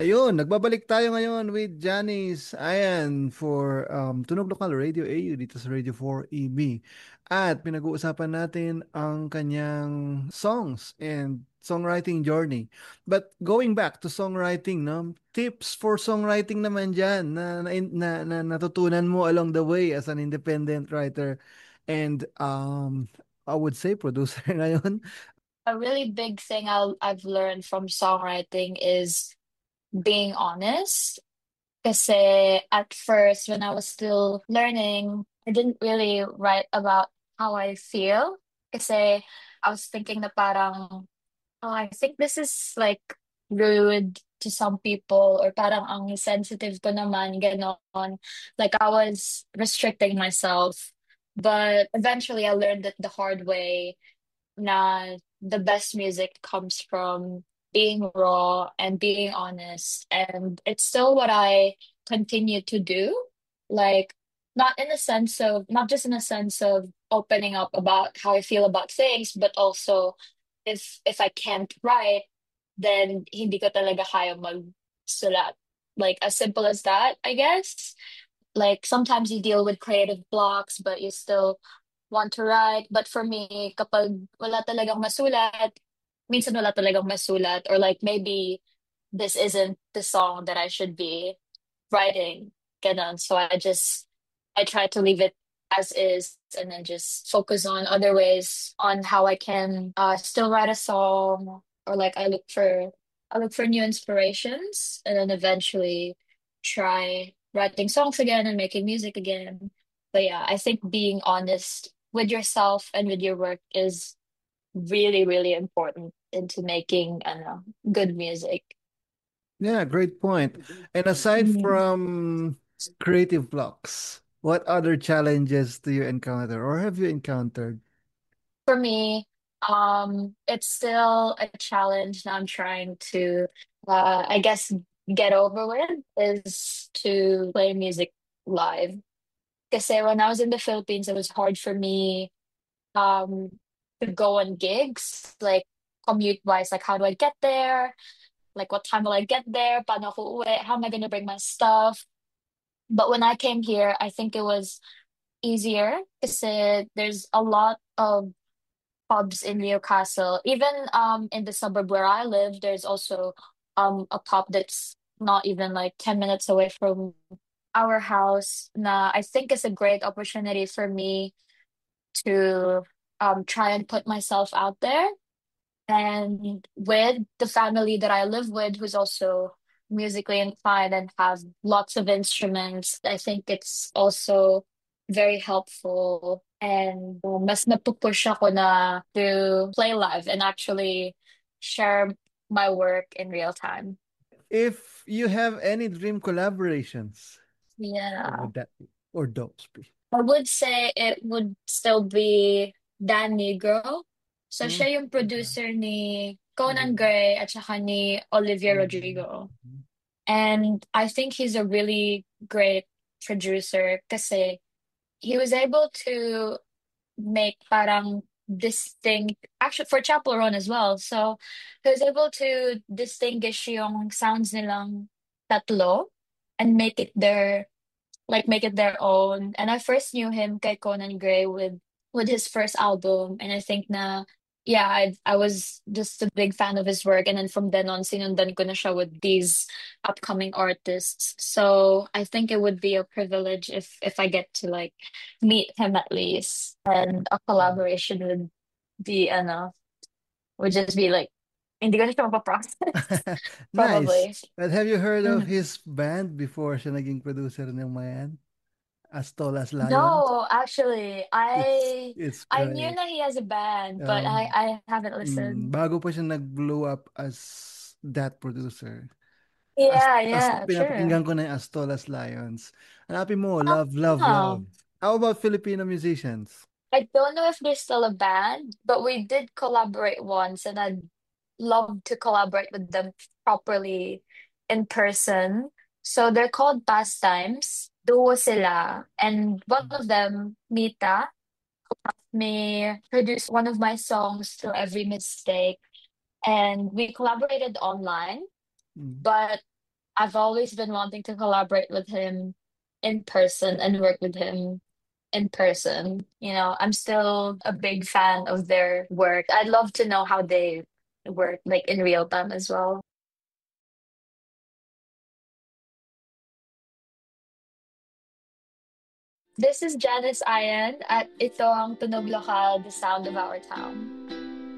Ayun, nagbabalik tayo ngayon with Janice Ayan for Tunog Lokal Radio AU dito sa Radio 4 EB. At pinag-uusapan natin ang kanyang songs and songwriting journey. But going back to songwriting, no? Tips for songwriting naman dyan na natutunan mo along the way as an independent writer and I would say producer ngayon. A really big thing I've learned from songwriting is being honest. Kasi at first, when I was still learning, I didn't really write about how I feel. Kasi I was thinking na parang, oh, I think this is like rude to some people or parang ang sensitive ko naman, ganon. Like I was restricting myself. But eventually I learned it the hard way na the best music comes from being raw and being honest. And it's still what I continue to do. Like, not in a sense of, not just in a sense of opening up about how I feel about things, but also if I can't write, then hindi ko talaga kaya magsulat. Like, as simple as that, I guess. Like, sometimes you deal with creative blocks, but you still want to write. But for me, kapag wala talagang masulat, minsan wala talagang masulat, or like maybe this isn't the song that I should be writing. Ganon. So I try to leave it as is and then just focus on other ways on how I can still write a song, or like I look for new inspirations and then eventually try writing songs again and making music again. But yeah, I think being honest with yourself and with your work is really, really important into making good music. Yeah, great point. And aside Mhm. from creative blocks, what other challenges do you encounter or have you encountered? For me, it's still a challenge that I'm trying to, I guess, get over with is to play music live. Because when I was in the Philippines, it was hard for me um to go on gigs, like commute wise, like how do I get there? Like what time will I get there? Paano ako uwi? How am I gonna bring my stuff? But when I came here, I think it was easier because there's a lot of pubs in Newcastle. Even in the suburb where I live, there's also a pub that's not even like 10 minutes away from our house. Na I think is a great opportunity for me to try and put myself out there. And with the family that I live with, who's also musically inclined and has lots of instruments, I think it's also very helpful. And mas napupush ako na to play live and actually share my work in real time. If you have any dream collaborations, what Yeah. would that be? Or those be? I would say it would still be Dan Negro. So Mm, siya yung okay. producer ni Conan Mm, Gray at saka ni Olivia mm, Rodrigo. And I think he's a really great producer kasi he was able to make parang distinct, actually for Chapel Roan as well. So he was able to distinguish yung sounds nilang tatlo and make it their own. And I first knew him kay Conan Gray with his first album, and I think na yeah, I was just a big fan of his work, and then from then on, sinundan ko na siya with these upcoming artists. So I think it would be a privilege if I get to like meet him at least, and a mm. collaboration be would just be like hindi ko na siya mapaprocess Nice. probably. But have you heard of Mhm. his band before siya naging producer ng Mayan? As Tall as Lions? No, actually, It's I knew great. that he has a band, but Um, I haven't listened. bago pa siya nag-blow up as that producer. Yeah, As yeah, sure. pinapakinggan ko na yung As Tall as Lions. Hanapin mo, Love, Love, Love. Oh, How about Filipino musicians? I don't know if they're still a band, but we did collaborate once, and I'd love to collaborate with them properly in person. So they're called Pastimes. Duo sila, and one of them, Mita, may produce one of my songs through Every Mistake, and we collaborated online. Mm. But I've always been wanting to collaborate with him in person and work with him in person. I'm still a big fan of their work. I'd love to know how they work, like in real time as well. This is Janice Ian at ito ang Tunog Lokal, the sound of our town.